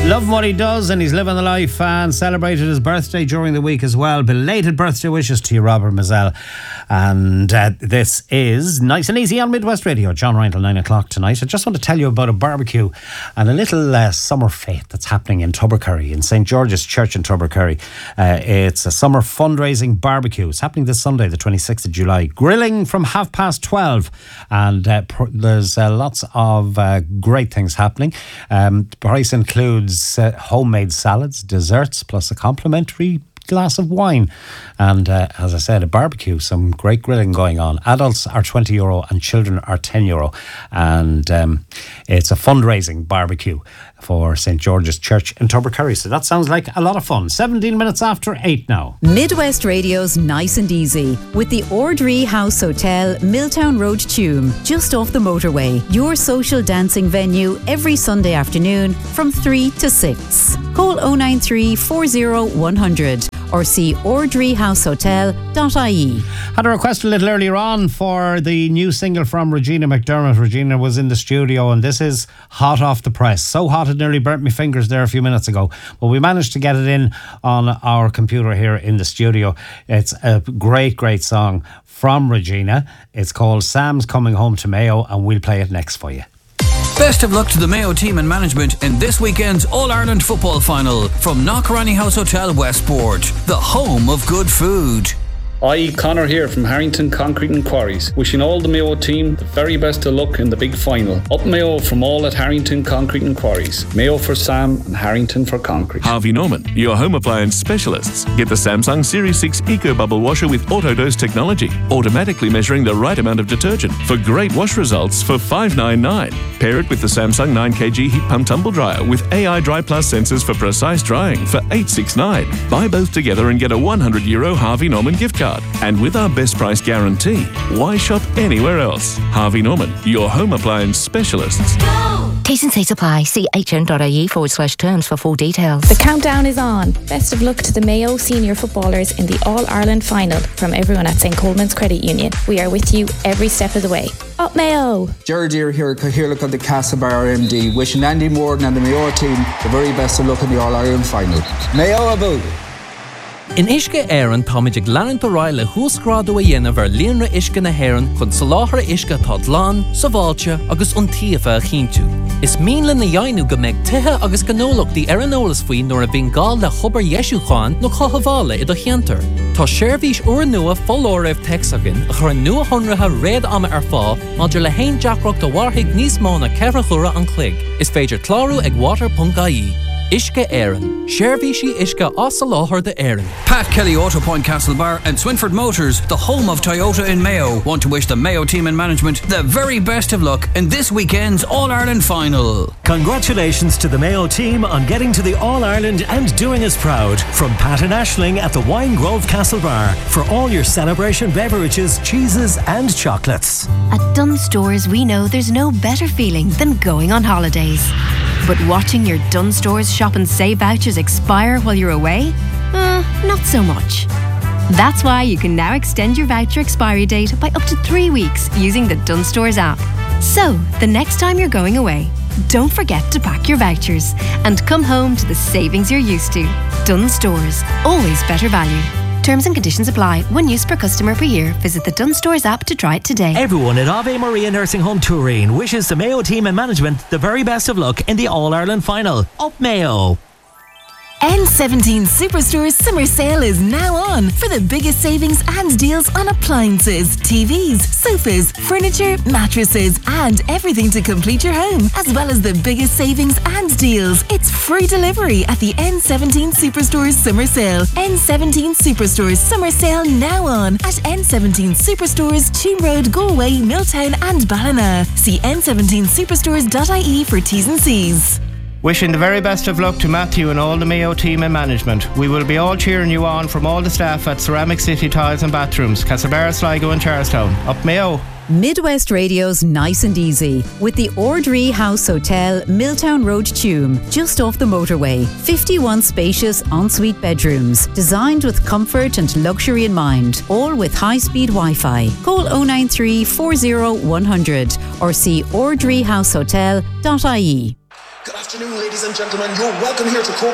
Love what he does, and he's living the life, and celebrated his birthday during the week as well. Belated birthday wishes to you, Robert Mazzell. And this is Nice and Easy on Midwest Radio. John Ryan till 9 o'clock tonight. I just want to tell you about a barbecue and a little summer fete that's happening in Tubbercurry, in St. George's Church in Tubbercurry. It's a summer fundraising barbecue. It's happening this Sunday, the 26th of July. Grilling from 12:30. And there's lots of great things happening. The price includes homemade salads, desserts, plus a complimentary glass of wine. And as I said, a barbecue, some great grilling going on. Adults are €20 and children are €10. And it's a fundraising barbecue for St. George's Church in Tubbercurry. So that sounds like a lot of fun. 17 minutes after 8 now. Midwest Radio's Nice and Easy with the Ordree House Hotel, Milltown Road, Tuam, just off the motorway. Your social dancing venue every Sunday afternoon from 3 to 6. Call 093 40 100 or see ordreehousehotel.ie. Had a request a little earlier on for the new single from Regina McDermott. Regina was in the studio, and this is hot off the press. So hot it nearly burnt my fingers there a few minutes ago. But we managed to get it in on our computer here in the studio. It's a great, great song from Regina. It's called Sam's Coming Home to Mayo, and we'll play it next for you. Best of luck to the Mayo team and management in this weekend's All-Ireland football final from Knockranny House Hotel Westport, the home of good food. Hi, Connor here from Harrington Concrete and Quarries. Wishing all the Mayo team the very best of luck in the big final. Up Mayo from all at Harrington Concrete and Quarries. Mayo for Sam and Harrington for Concrete. Harvey Norman, your home appliance specialists. Get the Samsung Series 6 Eco Bubble Washer with Autodose technology, automatically measuring the right amount of detergent for great wash results for $599. Pair it with the Samsung 9kg Heat Pump Tumble Dryer with AI Dry Plus sensors for precise drying for $869. Buy both together and get a €100 Harvey Norman gift card. And with our best price guarantee, why shop anywhere else? Harvey Norman, your home appliance specialists. T's and C's apply. See hn.ie/terms for full details. The countdown is on. Best of luck to the Mayo senior footballers in the All-Ireland final from everyone at St. Coleman's Credit Union. We are with you every step of the way. Up Mayo! Gerard here, Cathaoirleach of the Castlebar MD, wishing Andy Morgan and the Mayo team the very best of luck in the All-Ireland final. Mayo about! In Uisce Éireann táiméid leanann do ráille thuascrádú a dhéanamh ar líonra Uisce na hÉireann chun soláthar Uisce tá dlán, sa bháilte agus iontaofa a chinntiú. Is míonla na dhéanú go mbeidh tithe agus gnólachtaí ar an eolas faoi nuair a bhíonn gá le chobar Ieisúcháin nó chothabhála I do cheantar. Tá seirbhís uair nua follóireamh texagan a chur nua honratha réad ama ar fá maidir le haon deacracht do warthaigh níos mó na ceithre chura an clig. Is féidir clárú ag water.ie. Uisce Éireann. Seirbhísí Uisce as a láthair de Éireann. Pat Kelly Auto Point Castlebar and Swinford Motors, the home of Toyota in Mayo, want to wish the Mayo team and management the very best of luck in this weekend's All-Ireland final. Congratulations to the Mayo team on getting to the All-Ireland and doing us proud. From Pat and Aisling at the Wine Grove Castlebar for all your celebration beverages, cheeses and chocolates. At Dunnes Stores, we know there's no better feeling than going on holidays. But watching your Dunnes Stores shop and save vouchers expire while you're away? Not so much. That's why you can now extend your voucher expiry date by up to 3 weeks using the Dunnes Stores app. So, the next time you're going away, don't forget to pack your vouchers and come home to the savings you're used to. Dunnes Stores, always better value. Terms and conditions apply. 1 use per customer per year. Visit the Dunnes Stores app to try it today. Everyone at Ave Maria Nursing Home Turin wishes the Mayo team and management the very best of luck in the All-Ireland final. Up Mayo! N17 Superstore's summer sale is now on for the biggest savings and deals on appliances, TVs, sofas, furniture, mattresses and everything to complete your home, as well as the biggest savings and deals. It's free delivery at the N17 Superstore's summer sale. N17 Superstore's summer sale now on at N17 Superstores, Cheam Road, Galway, Milltown and Ballina. See n17superstores.ie for T's and C's. Wishing the very best of luck to Matthew and all the Mayo team and management. We will be all cheering you on from all the staff at Ceramic City Tiles and Bathrooms, Castlebar, Sligo and Charlestown. Up Mayo! Midwest Radio's Nice and Easy with the Ordree House Hotel, Milltown Road, Tuam, just off the motorway. 51 spacious ensuite bedrooms, designed with comfort and luxury in mind, all with high-speed Wi-Fi. Call 093 40 100 or see ordreehousehotel.ie. Good afternoon, ladies and gentlemen. You're welcome here to Cork